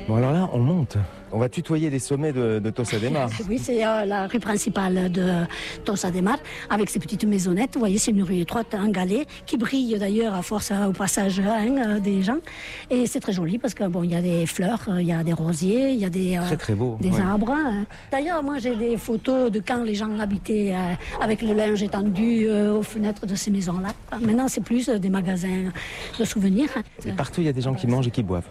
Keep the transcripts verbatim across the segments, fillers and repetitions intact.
Bon alors là, on monte. On va tutoyer les sommets de, de Tossa de Mar. Oui, c'est euh, la rue principale de Tossa de Mar, avec ses petites maisonnettes. Vous voyez, c'est une rue étroite, un galet, qui brille d'ailleurs à force euh, au passage hein, euh, des gens. Et c'est très joli parce que bon, il y a des fleurs, euh, il y a des rosiers, il y a des, euh, Très très beau. des ouais. arbres. hein. D'ailleurs, moi j'ai des photos de quand les gens habitaient euh, avec le linge étendu euh, aux fenêtres de ces maisons-là. Maintenant, c'est plus euh, des magasins de souvenirs. Et partout, il y a des gens qui mangent et qui boivent.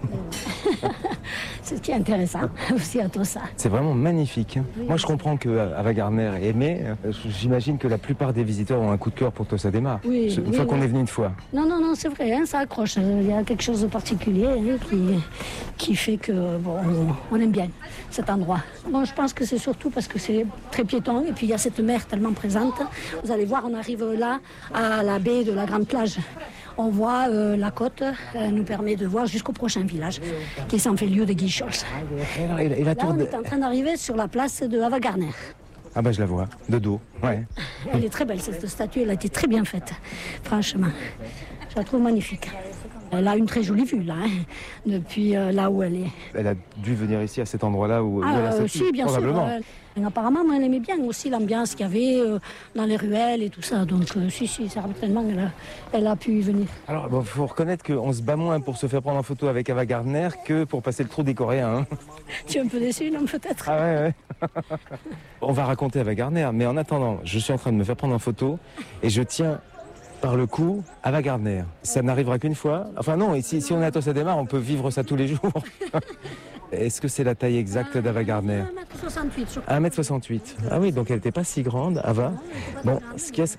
C'est ce qui est intéressant aussi à Tossa. C'est vraiment magnifique. Moi, je comprends que Ava Gardner est aimé. J'imagine que la plupart des visiteurs ont un coup de cœur pour Tossa de Mar. Oui, Une oui, fois qu'on oui. est venu une fois. Non, non, non, c'est vrai, hein, ça accroche. Il y a quelque chose de particulier hein, qui, qui fait que bon, on, on aime bien cet endroit. Bon, je pense que c'est surtout parce que c'est très piéton et puis il y a cette mer tellement présente. Vous allez voir, on arrive là à la baie de la Grande Plage. On voit euh, la côte, elle nous permet de voir jusqu'au prochain village, qui est Sanfeliu de Guichols. Et, et la Là, tour on de... est en train d'arriver sur la place de Ava Gardner. Ah bah je la vois, de dos. Ouais. Elle est très belle, cette statue, elle a été très bien faite, franchement. Je la trouve magnifique. Elle a une très jolie vue, là, hein, depuis euh, là où elle est. Elle a dû venir ici à cet endroit-là où, où Ah, elle a euh, statue, si, bien probablement. sûr. euh, apparemment, moi, elle aimait bien aussi l'ambiance qu'il y avait euh, dans les ruelles et tout ça. Donc, euh, si, si, certainement, elle a, elle a pu y venir. Alors, il bon, faut reconnaître qu'on se bat moins pour se faire prendre en photo avec Ava Gardner que pour passer le trou des Coréens. Hein. Tu es un peu déçu, non, peut-être? Ah ouais, ouais. On va raconter Ava Gardner, mais en attendant, je suis en train de me faire prendre en photo et je tiens par le cou Ava Gardner. Ça n'arrivera qu'une fois. Enfin non, ici, si on est à Tossa de Mar, on peut vivre ça tous les jours. Est-ce que c'est la taille exacte d'Ava Gardner? un mètre soixante-huit, je crois. un mètre soixante-huit. Ah oui, donc elle n'était pas si grande, Ava. Bon, ce qu'il y a,